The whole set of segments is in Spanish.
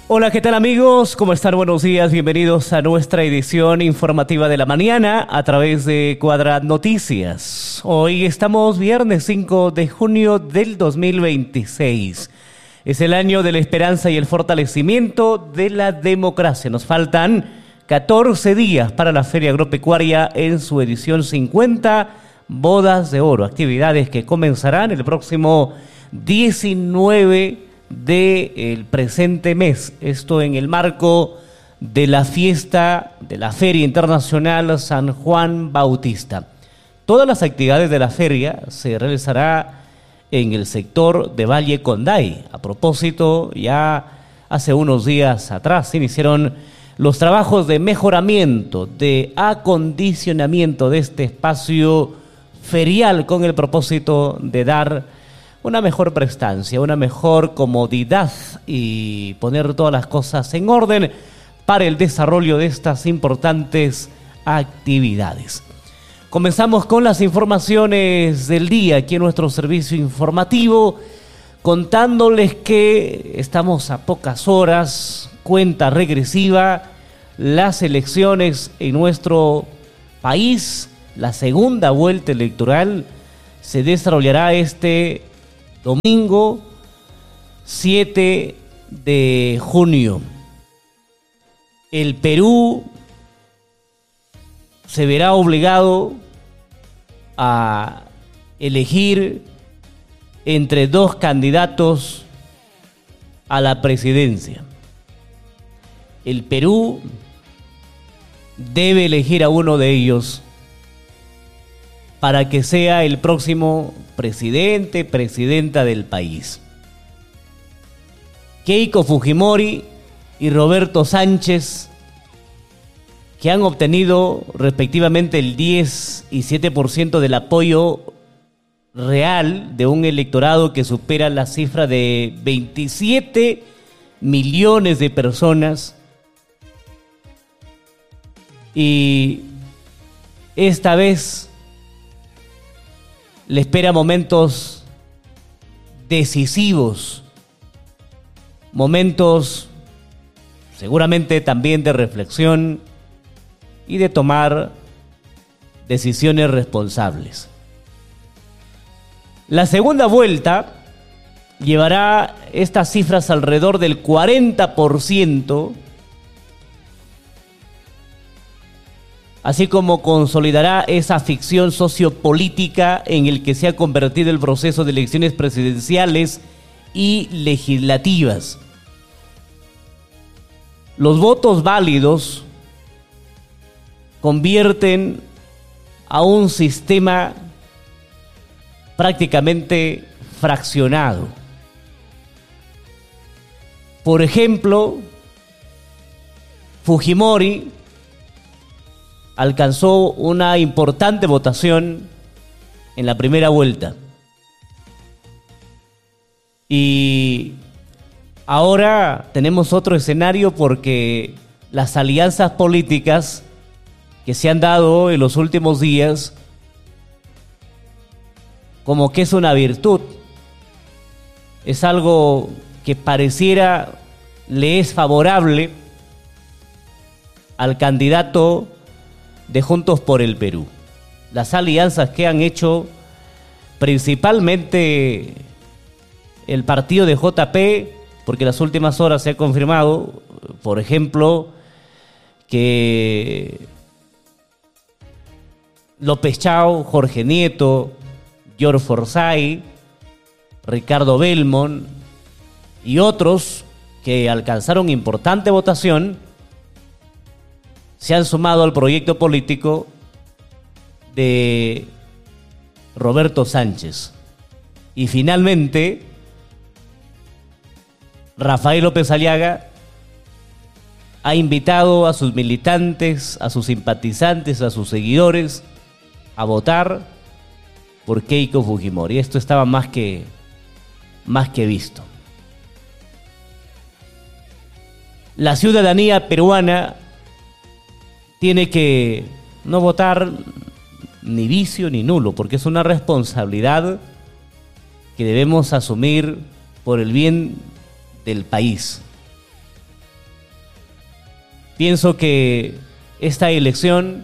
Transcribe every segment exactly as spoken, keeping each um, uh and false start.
Hola, ¿qué tal amigos? ¿Cómo están? Buenos días, bienvenidos a nuestra edición informativa de la mañana a través de Cuadra Noticias. Hoy estamos viernes cinco de junio del dos mil veintiséis. Es el año de la esperanza y el fortalecimiento de la democracia. Nos faltan catorce días para la Feria Agropecuaria en su edición cincuenta, Bodas de Oro, actividades que comenzarán el próximo diecinueve del presente mes. Esto en el marco de la fiesta de la Feria Internacional San Juan Bautista. Todas las actividades de la feria se realizará en el sector de Valle Conday. A propósito, ya hace unos días atrás se iniciaron los trabajos de mejoramiento, de acondicionamiento de este espacio ferial con el propósito de dar una mejor prestancia, una mejor comodidad y poner todas las cosas en orden para el desarrollo de estas importantes actividades. Comenzamos con las informaciones del día aquí en nuestro servicio informativo, contándoles que estamos a pocas horas, cuenta regresiva, las elecciones en nuestro país, la segunda vuelta electoral se desarrollará este domingo siete de junio. El Perú se verá obligado a elegir entre dos candidatos a la presidencia. El Perú debe elegir a uno de ellos para que sea el próximo presidente, presidenta del país. Keiko Fujimori y Roberto Sánchez, que han obtenido respectivamente el diez y siete por ciento del apoyo real de un electorado que supera la cifra de veintisiete millones de personas. Y esta vez le espera momentos decisivos, momentos seguramente también de reflexión y de tomar decisiones responsables. La segunda vuelta llevará estas cifras alrededor del cuarenta por ciento, así como consolidará esa ficción sociopolítica en el que se ha convertido el proceso de elecciones presidenciales y legislativas. Los votos válidos convierten a un sistema prácticamente fraccionado. Por ejemplo, Fujimori alcanzó una importante votación en la primera vuelta. Y ahora tenemos otro escenario porque las alianzas políticas que se han dado en los últimos días, como que es una virtud, es algo que pareciera le es favorable al candidato de Juntos por el Perú. Las alianzas que han hecho principalmente el partido de J P, porque en las últimas horas se ha confirmado, por ejemplo, que López Chao, Jorge Nieto, George Forsyth, Ricardo Belmont y otros que alcanzaron importante votación se han sumado al proyecto político de Roberto Sánchez. Y finalmente, Rafael López Aliaga ha invitado a sus militantes, a sus simpatizantes, a sus seguidores a votar por Keiko Fujimori. Esto estaba más que, más que visto. La ciudadanía peruana tiene que no votar ni vicio ni nulo, porque es una responsabilidad que debemos asumir por el bien del país. Pienso que esta elección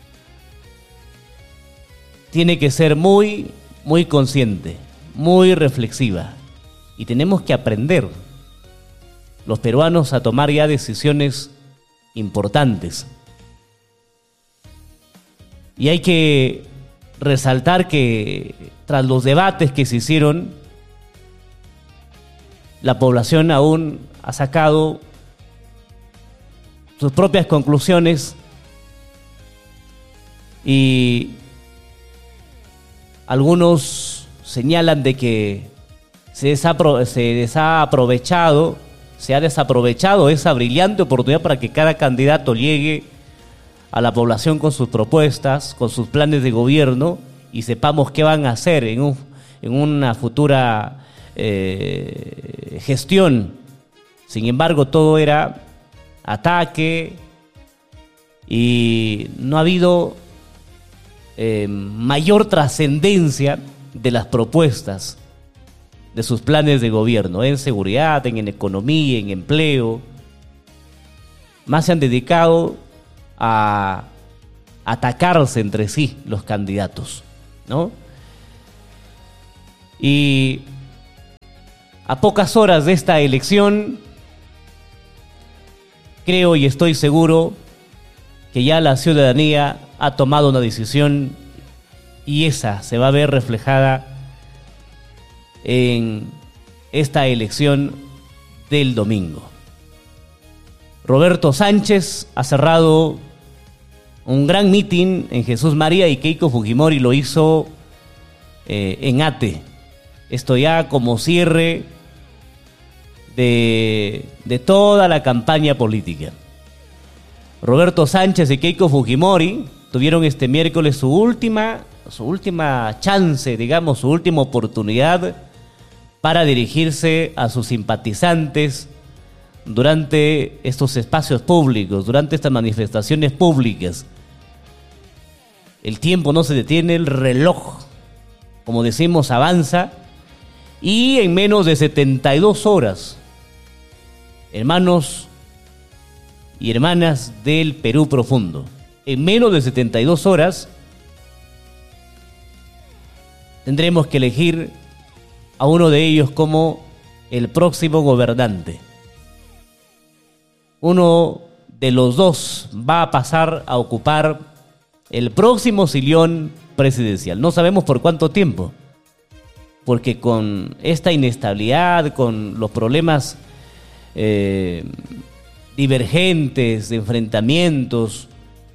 tiene que ser muy, muy consciente, muy reflexiva. Y tenemos que aprender, los peruanos, a tomar ya decisiones importantes. Y hay que resaltar que tras los debates que se hicieron, la población aún ha sacado sus propias conclusiones y algunos señalan de que se, desapro- se desaprovechado, se ha desaprovechado esa brillante oportunidad para que cada candidato llegue a la población con sus propuestas, con sus planes de gobierno y sepamos qué van a hacer en, un, en una futura eh, gestión. Sin embargo, todo era ataque y no ha habido eh, mayor trascendencia de las propuestas, de sus planes de gobierno, en seguridad, en, en economía, en empleo. Más se han dedicado a atacarse entre sí los candidatos, ¿no? Y a pocas horas de esta elección, creo y estoy seguro que ya la ciudadanía ha tomado una decisión y esa se va a ver reflejada en esta elección del domingo. Roberto Sánchez ha cerrado un gran mitin en Jesús María y Keiko Fujimori lo hizo eh, en Ate. Esto ya como cierre de, de toda la campaña política. Roberto Sánchez y Keiko Fujimori tuvieron este miércoles su última, su última chance, digamos, su última oportunidad para dirigirse a sus simpatizantes durante estos espacios públicos, durante estas manifestaciones públicas. El tiempo no se detiene, el reloj, como decimos, avanza y en menos de setenta y dos horas, hermanos y hermanas del Perú profundo, en menos de setenta y dos horas tendremos que elegir a uno de ellos como el próximo gobernante. Uno de los dos va a pasar a ocupar el próximo sillón presidencial. No sabemos por cuánto tiempo, porque con esta inestabilidad, con los problemas eh, divergentes, de enfrentamientos,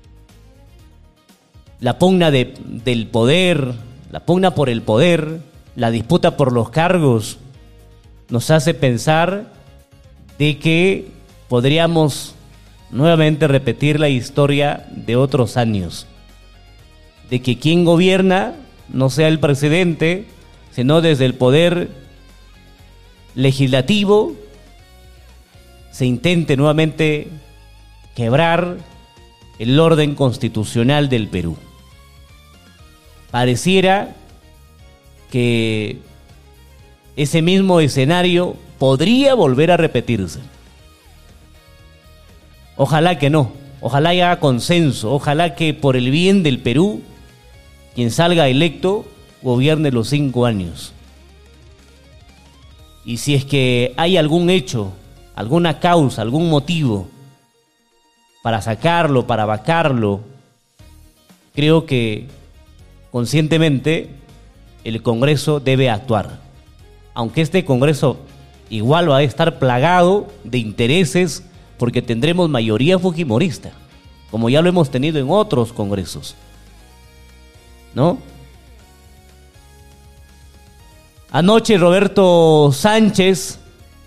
la pugna de, del poder, la pugna por el poder, la disputa por los cargos, nos hace pensar de que podríamos nuevamente repetir la historia de otros años, de que quien gobierna no sea el presidente, sino desde el poder legislativo se intente nuevamente quebrar el orden constitucional del Perú. Pareciera que ese mismo escenario podría volver a repetirse. Ojalá que no, ojalá haya consenso, ojalá que por el bien del Perú, quien salga electo gobierne los cinco años. Y si es que hay algún hecho, alguna causa, algún motivo para sacarlo, para vacarlo, creo que conscientemente el Congreso debe actuar. Aunque este Congreso igual va a estar plagado de intereses porque tendremos mayoría fujimorista, como ya lo hemos tenido en otros congresos, ¿no? Anoche Roberto Sánchez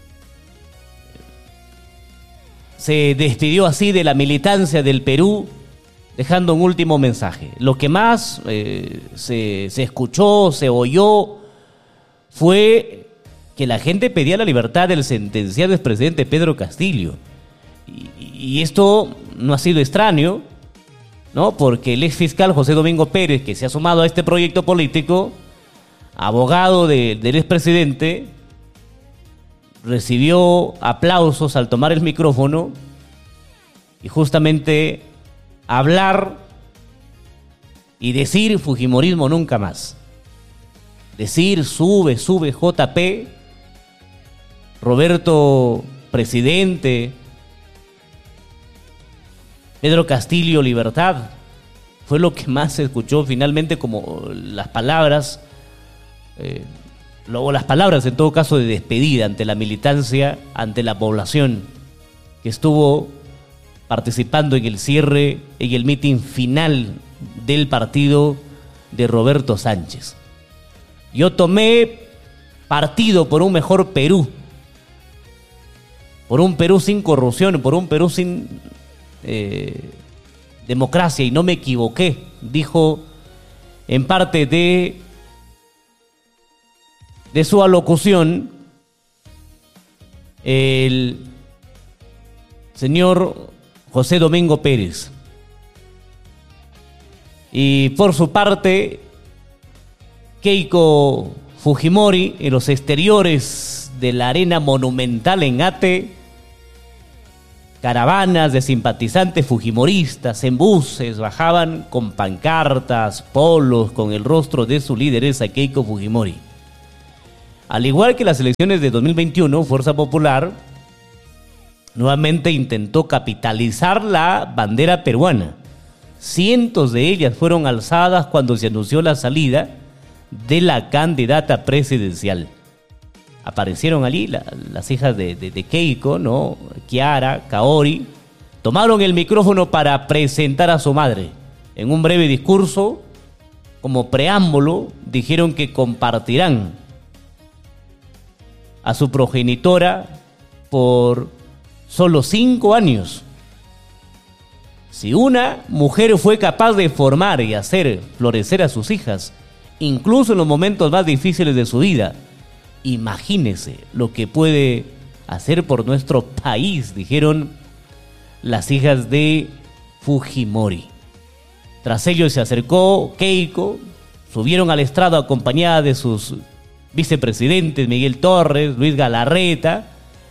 se despidió así de la militancia del Perú, dejando un último mensaje. Lo que más eh, se, se escuchó, se oyó, fue que la gente pedía la libertad del sentenciado expresidente Pedro Castillo. Y, y esto no ha sido extraño, ¿no? Porque el ex fiscal José Domingo Pérez, que se ha sumado a este proyecto político, abogado de, del expresidente, recibió aplausos al tomar el micrófono y justamente hablar y decir Fujimorismo nunca más. Decir sube, sube J P, Roberto presidente, Pedro Castillo libertad, fue lo que más se escuchó finalmente como las palabras, eh, o las palabras en todo caso de despedida ante la militancia, ante la población que estuvo participando en el cierre, en el mitin final del partido de Roberto Sánchez. Yo tomé partido por un mejor Perú, por un Perú sin corrupción, por un Perú sin eh, democracia, y no me equivoqué, dijo en parte de, de su alocución el señor José Domingo Pérez. Y por su parte, Keiko Fujimori, en los exteriores de la Arena Monumental en Ate, caravanas de simpatizantes fujimoristas en buses bajaban con pancartas, polos, con el rostro de su lideresa Keiko Fujimori. Al igual que las elecciones de dos mil veintiuno, Fuerza Popular nuevamente intentó capitalizar la bandera peruana. Cientos de ellas fueron alzadas cuando se anunció la salida de la candidata presidencial. Aparecieron allí la, las hijas de, de, de Keiko, ¿no? Kiara, Kaori, tomaron el micrófono para presentar a su madre. En un breve discurso, como preámbulo, dijeron que compartirán a su progenitora por solo cinco años. Si una mujer fue capaz de formar y hacer florecer a sus hijas, incluso en los momentos más difíciles de su vida, imagínese lo que puede hacer por nuestro país, dijeron las hijas de Fujimori. Tras ello se acercó Keiko, subieron al estrado acompañada de sus vicepresidentes Miguel Torres, Luis Galarreta.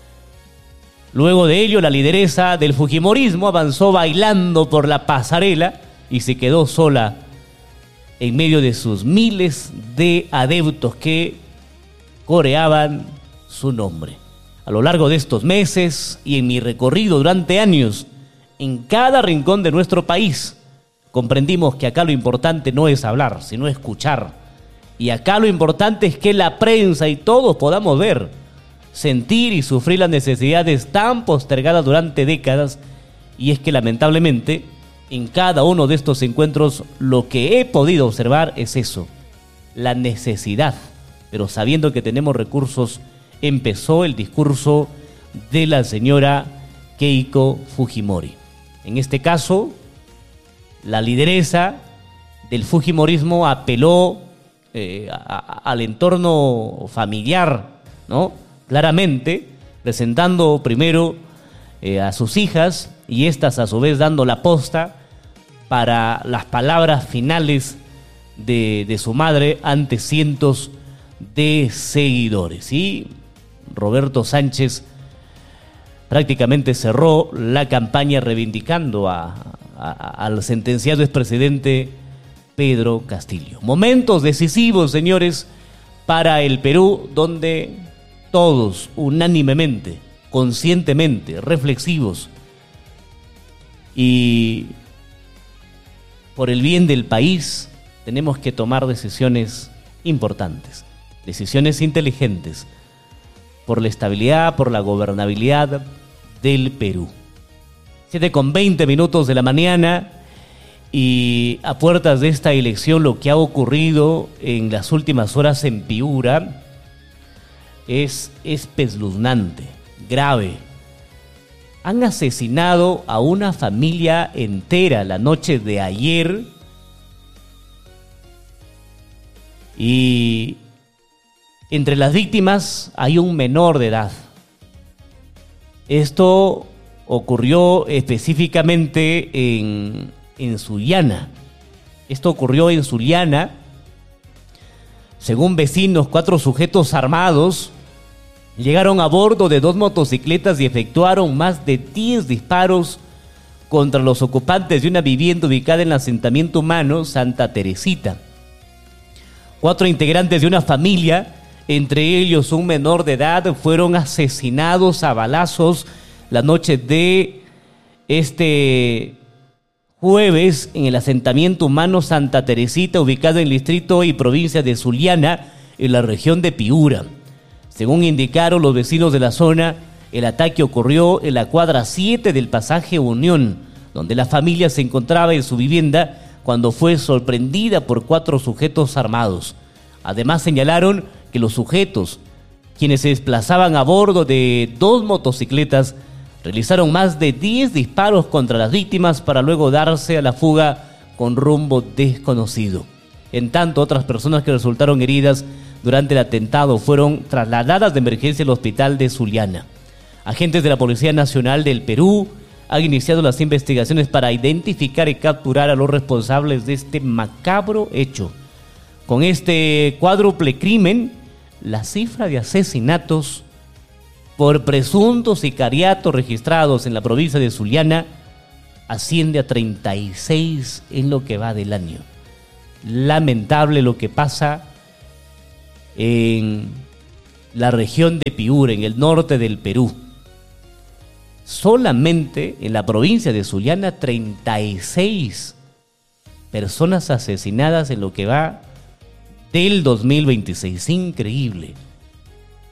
Luego de ello, la lideresa del Fujimorismo avanzó bailando por la pasarela y se quedó sola en medio de sus miles de adeptos que coreaban su nombre. A lo largo de estos meses y en mi recorrido durante años, en cada rincón de nuestro país, comprendimos que acá lo importante no es hablar, sino escuchar. Y acá lo importante es que la prensa y todos podamos ver, sentir y sufrir las necesidades tan postergadas durante décadas. Y es que lamentablemente en cada uno de estos encuentros lo que he podido observar es eso, la necesidad. Pero sabiendo que tenemos recursos, empezó el discurso de la señora Keiko Fujimori. En este caso, la lideresa del Fujimorismo apeló eh, a, a, al entorno familiar, ¿no? Claramente, presentando primero eh, a sus hijas y estas a su vez dando la posta para las palabras finales de, de su madre ante cientos de seguidores. Y Roberto Sánchez prácticamente cerró la campaña reivindicando a, a, al sentenciado expresidente Pedro Castillo. Momentos decisivos, señores, para el Perú, donde todos unánimemente, conscientemente, reflexivos y por el bien del país, tenemos que tomar decisiones importantes, decisiones inteligentes, por la estabilidad, por la gobernabilidad del Perú. siete con veinte minutos de la mañana, y a puertas de esta elección lo que ha ocurrido en las últimas horas en Piura es espeluznante, grave. Han asesinado a una familia entera la noche de ayer y entre las víctimas hay un menor de edad. Esto ocurrió específicamente en, en Sullana. Esto ocurrió en Sullana. Según vecinos, cuatro sujetos armados llegaron a bordo de dos motocicletas y efectuaron más de diez disparos contra los ocupantes de una vivienda ubicada en el asentamiento humano Santa Teresita. Cuatro integrantes de una familia, entre ellos un menor de edad, fueron asesinados a balazos la noche de este jueves en el asentamiento humano Santa Teresita, ubicado en el distrito y provincia de Sullana, en la región de Piura. Según indicaron los vecinos de la zona, el ataque ocurrió en la cuadra siete del pasaje Unión, donde la familia se encontraba en su vivienda cuando fue sorprendida por cuatro sujetos armados. Además señalaron que los sujetos, quienes se desplazaban a bordo de dos motocicletas, realizaron más de diez disparos contra las víctimas para luego darse a la fuga con rumbo desconocido. En tanto, otras personas que resultaron heridas durante el atentado fueron trasladadas de emergencia al hospital de Sullana. Agentes de la Policía Nacional del Perú han iniciado las investigaciones para identificar y capturar a los responsables de este macabro hecho. Con este cuádruple crimen, la cifra de asesinatos por presuntos sicariatos registrados en la provincia de Sullana asciende a treinta y seis en lo que va del año. Lamentable lo que pasa en la región de Piura, en el norte del Perú. Solamente en la provincia de Sullana, treinta y seis personas asesinadas en lo que va del dos mil veintiséis. Increíble.